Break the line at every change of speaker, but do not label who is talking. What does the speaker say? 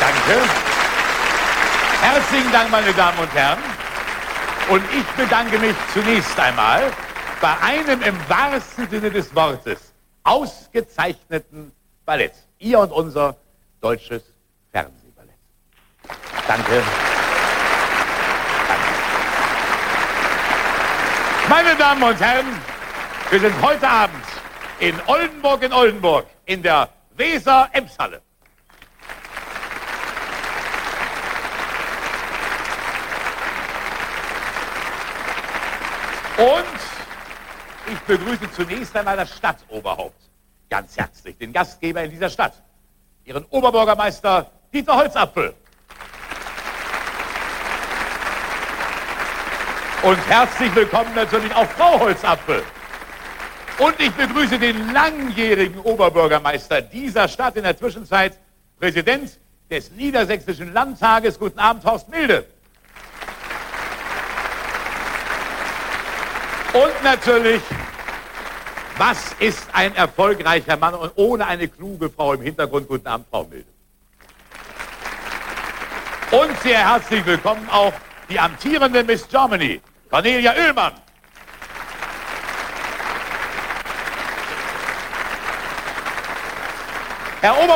Danke. Herzlichen Dank, meine Damen und Herren. Und ich bedanke mich zunächst einmal bei einem im wahrsten Sinne des Wortes ausgezeichneten Ballett. Ihr und unser deutsches Fernsehballett. Danke. Danke. Meine Damen und Herren, wir sind heute Abend in Oldenburg in der Weser-Ems-Halle. Und ich begrüße zunächst einmal das Stadtoberhaupt ganz herzlich, den Gastgeber in dieser Stadt, Ihren Oberbürgermeister Dieter Holzapfel. Und herzlich willkommen natürlich auch Frau Holzapfel. Und ich begrüße den langjährigen Oberbürgermeister dieser Stadt, in der Zwischenzeit Präsident des Niedersächsischen Landtages. Guten Abend, Horst Milde. Und natürlich, was ist ein erfolgreicher Mann und ohne eine kluge Frau im Hintergrund? Guten Abend, Frau Milde. Und sehr herzlich willkommen auch die amtierende Miss Germany, Cornelia Oehlmann. Herr